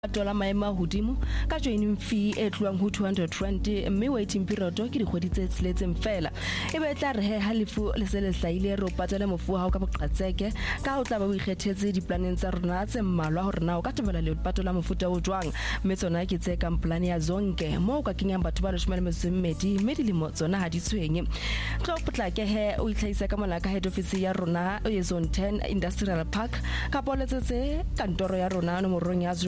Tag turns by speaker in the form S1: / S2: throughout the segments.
S1: Dola maema hodimo ka joining fee e tluang ho 220 mme waiting period ke dikgwedi tse tseletseng fela e be tla re ha lefu le se le hlaile re o patala mofu ha o ka boqatseke ka ho tla ba o ikgethetse diplaneng tsa rona tse mmalwa hore na o ka tebela le patala mofuta o jwang mme tsona ke tse ka plan ya zonke mo ka kenyang batho ba 12 mme dilemo tsona ha di tshwenye tlo potlake he o itlhaisa ka mona ka head office ya rona e zone 10 industrial park ka poletsetse kantoro ya rona nomorong ya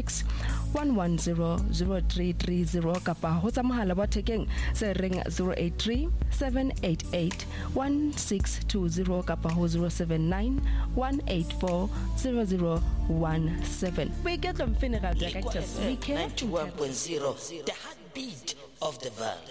S1: 016-110-0330 kapa ho tsa mohala wa thekeng se reng 083-788-1620 kapa ho 079-184-0017 Boiketlo mfene ga ka just we care
S2: 91.0 the heartbeat of the valley.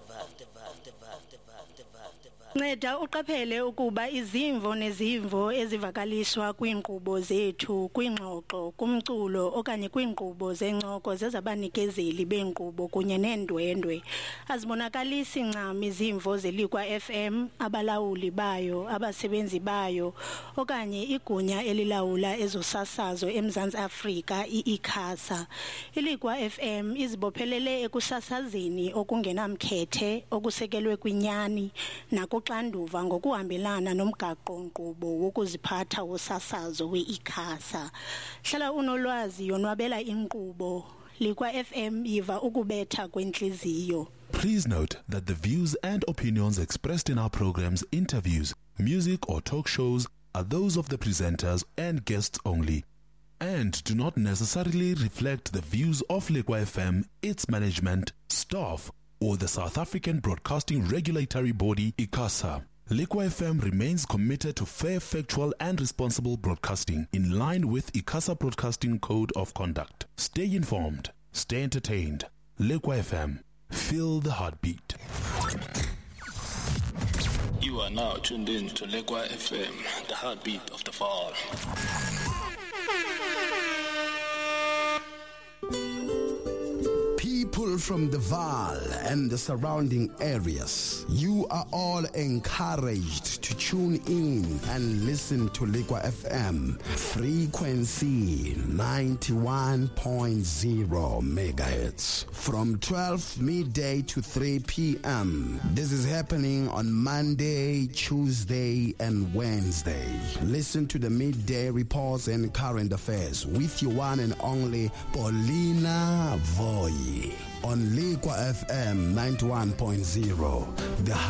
S3: Nceda uqaphele ukuba izimvo nezimvo ezivakaliswa kwiinkqubo zethu kwingxoxo kumculo okanye kwiinkqubo zencoko zezabanikezeli beenkqubo kunye neendwendwe azibonakalisi ncam izimvo zeLikwa FM abalawuli bayo abasebenzi bayo okanye igunya elilawula ezosasazo eMzantsi Afrika iICASA. iLikwa FM izibophelele ekusasazeni okungenamkhethe okusekelwe kwinyani nakuxanduva ngokuhambelana nomgaqo-nkqubo wokuziphatha wosasazo we-ICASA. Hlala unolwazi yonwabela inkqubo Likwa FM yiva ukubetha kwenhliziyo.
S4: Please note that the views and opinions expressed in our programs, interviews, music or talk shows are those of the presenters and guests only and do not necessarily reflect the views of Likwa FM, its management, staff, or the South African Broadcasting Regulatory Body, ICASA. Likwa FM remains committed to fair, factual and responsible broadcasting in line with ICASA Broadcasting Code of Conduct. Stay informed, stay entertained. Likwa FM, feel the heartbeat.
S5: You are now tuned in to Likwa FM, the heartbeat of the fall.
S6: People from the Vaal and the surrounding areas, you are all encouraged to tune in and listen to Likwa FM, frequency 91.0 megahertz from 12 midday to 3 p.m. This is happening on Monday, Tuesday, and Wednesday. Listen to the midday reports and current affairs with your one and only Paulina Voy on Likwa FM 91.0. The